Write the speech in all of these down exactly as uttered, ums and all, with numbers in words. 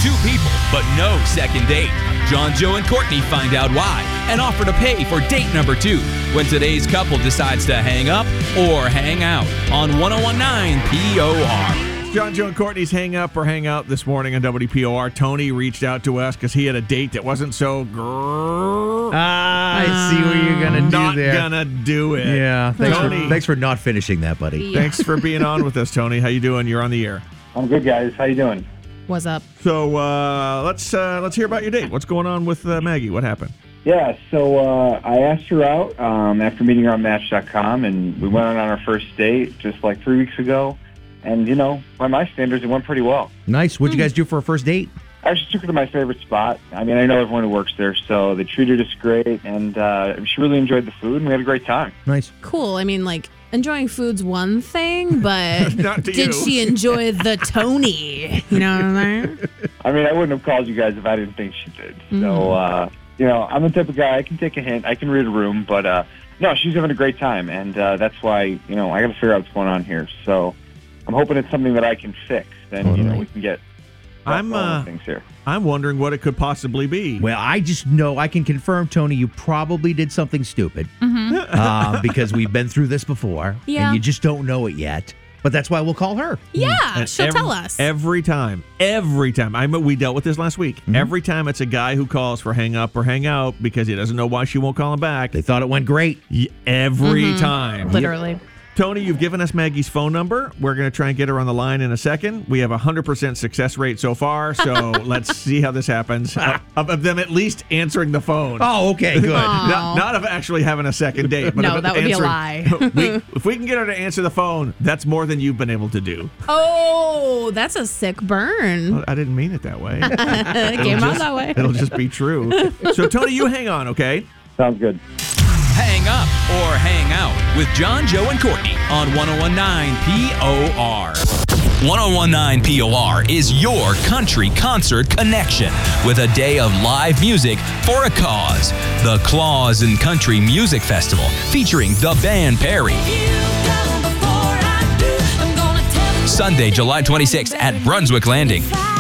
Two people, but no second date. John, Joe, and Courtney find out why and offer to pay for date number two when today's couple decides to hang up or hang out on one oh one nine P O R. John, Joe, and Courtney's Hang Up or Hang Out this morning on W P O R. Tony reached out to us because he had a date that wasn't so grrr. Ah, I see what you're going to do Not there. gonna do it. Yeah. Thanks Tony. for, thanks for not finishing that, buddy. Yeah. Thanks for being on with us, Tony. How you doing? You're on the air. I'm good, guys. How you doing? What's up? So uh, let's uh, let's hear about your date. What's going on with uh, Maggie? What happened? Yeah, so uh, I asked her out um, after meeting her on Match dot com, and we went on our first date just like three weeks ago. And, you know, by my standards, it went pretty well. Nice. What'd you guys do for a first date? I actually took her to my favorite spot. I mean, I know everyone who works there, so they treated us great, and uh, she really enjoyed the food, and we had a great time. Nice. Cool. I mean, like, enjoying food's one thing, but Not to did you. she enjoy the Tony? You know what I mean? I mean, I wouldn't have called you guys if I didn't think she did. So, uh, you know, I'm the type of guy, I can take a hint, I can read a room, but, uh, no, she's having a great time, and uh, that's why, you know, I got to figure out what's going on here. So I'm hoping it's something that I can fix. Then, you know, we can get I'm uh, things here. I'm wondering what it could possibly be. Well, I just know I can confirm, Tony, you probably did something stupid uh, because we've been through this before, Yeah. and you just don't know it yet. But that's why we'll call her. Yeah, And she'll ev- tell us. Every time. Every time. I mean, we dealt with this last week. Mm-hmm. Every time it's a guy who calls for hang up or hang out because he doesn't know why she won't call him back. They thought it went great. Y- Every time. Literally. Tony, you've given us Maggie's phone number. We're going to try and get her on the line in a second. We have a one hundred percent success rate so far, so let's see how this happens. Uh, of, of them at least answering the phone. Oh, okay, good. Not, not of actually having a second date. But No, of that would be a answering- we, if we can get her to answer the phone, that's more than you've been able to do. Oh, that's a sick burn. I didn't mean it that way. It came out just- that way. It'll just be true. So, Tony, you hang on, okay? Sounds good. Hang up or hang out with John, Joe, and Courtney on one oh one nine P O R. one oh one nine P O R is your country concert connection with a day of live music for a cause. The Claus and Country Music Festival featuring the band Perry. Sunday, July twenty-sixth at Brunswick Landing.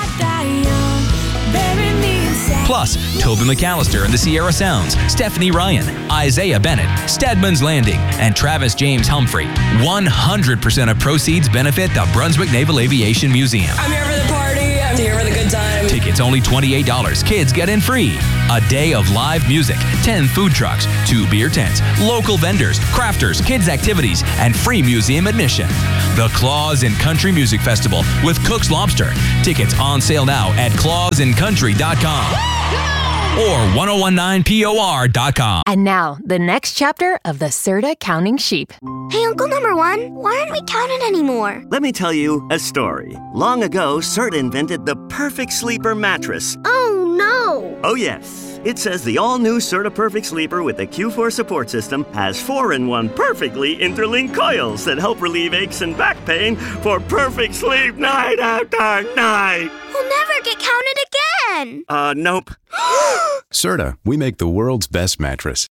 Plus, Toby McAllister and the Sierra Sounds, Stephanie Ryan, Isaiah Bennett, Stedman's Landing, and Travis James Humphrey. one hundred percent of proceeds benefit the Brunswick Naval Aviation Museum. I'm here for the party. I'm here for the good time. Tickets only twenty-eight dollars. Kids get in free. A day of live music, ten food trucks, two beer tents, local vendors, crafters, kids activities, and free museum admission. The Claus and Country Music Festival with Cook's Lobster. Tickets on sale now at claus and country dot com or ten nineteen P O R dot com. And now, the next chapter of the Serta Counting Sheep. Hey, Uncle Number One, why aren't we counted anymore? Let me tell you a story. Long ago, Serta invented the perfect sleeper mattress. Oh, no. Oh, yes. It says the all-new Serta Perfect Sleeper with the Q four support system has four in one perfectly interlinked coils that help relieve aches and back pain for perfect sleep night after night. We'll never get counted again. Uh, nope. Serta, we make the world's best mattress.